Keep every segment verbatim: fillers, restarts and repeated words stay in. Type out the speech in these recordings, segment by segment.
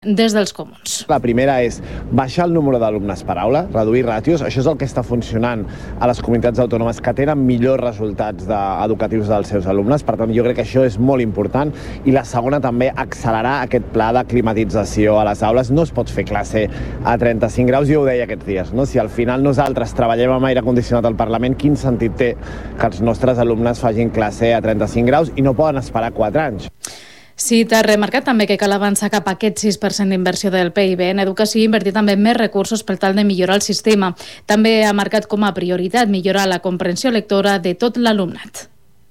des dels comuns. La primera és baixar el número d'alumnes per aula, reduir ràtios. Això és el que està funcionant a les comunitats autònomes que tenen millors resultats educatius dels seus alumnes. Per tant, jo crec que això és molt important. I la segona també, accelerar aquest pla de climatització a les aules. No es pot fer classe a trenta-cinc graus, jo ho deia aquests dies, no? Si al final nosaltres treballem amb aire condicionat al Parlament, quin sentit té que els nostres alumnes facin classe a trenta-cinc graus i no poden esperar quatre anys? Sí, t'ha remarcat també que cal avançar cap a aquest sis per cent d'inversió del P I B en educació i invertir també més recursos per tal de millorar el sistema. També ha marcat com a prioritat millorar la comprensió lectora de tot l'alumnat.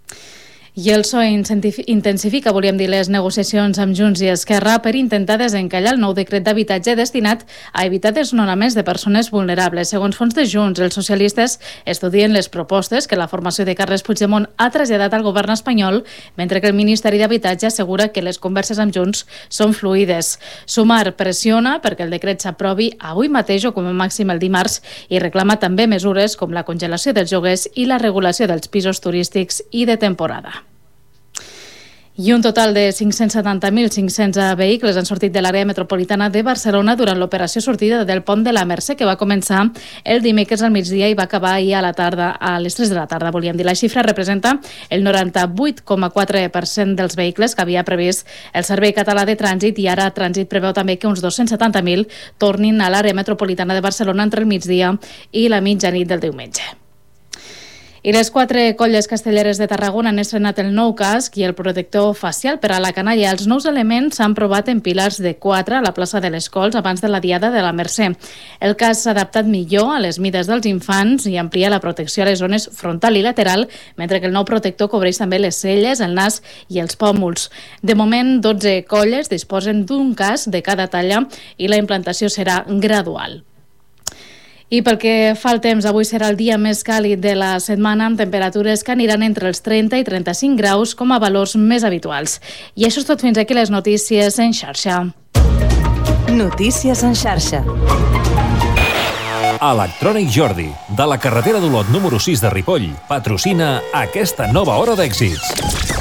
I el P S O E intensifica, volíem dir, les negociacions amb Junts i Esquerra per intentar desencallar el nou decret d'habitatge destinat a evitar desnonaments de persones vulnerables. Segons fons de Junts, els socialistes estudien les propostes que la formació de Carles Puigdemont ha traslladat al govern espanyol, mentre que el Ministeri d'Habitatge assegura que les converses amb Junts són fluides. Sumar pressiona perquè el decret s'aprovi avui mateix o com a màxim el dimarts i reclama també mesures com la congelació dels lloguers i la regulació dels pisos turístics i de temporada. I un total de cinc-cents setanta mil cinc-cents vehicles han sortit de l'àrea metropolitana de Barcelona durant l'operació sortida del pont de la Mercè, que va començar el dimecres al migdia i va acabar ahir a la tarda, a les tres de la tarda, volíem dir. La xifra representa el noranta-vuit coma quatre per cent dels vehicles que havia previst el Servei Català de Trànsit, i ara Trànsit preveu també que uns dos-cents setanta mil tornin a l'àrea metropolitana de Barcelona entre el migdia i la mitjanit del diumenge. I les quatre colles castelleres de Tarragona han estrenat el nou casc i el protector facial per a la canalla. Els nous elements s'han provat en pilars de quatre a la plaça de les Cols abans de la Diada de la Mercè. El casc s'ha adaptat millor a les mides dels infants i amplia la protecció a les zones frontal i lateral, mentre que el nou protector cobreix també les celles, el nas i els pòmuls. De moment, dotze colles disposen d'un casc de cada talla i la implantació serà gradual. I pel que fa al temps, avui serà el dia més càlid de la setmana, amb temperatures que aniran entre els trenta i trenta-cinc graus com a valors més habituals. I això és tot, fins aquí les notícies en xarxa. Notícies en xarxa. Electrònic Jordi, de la carretera d'Olot número sis de Ripoll, patrocina aquesta nova hora d'èxits.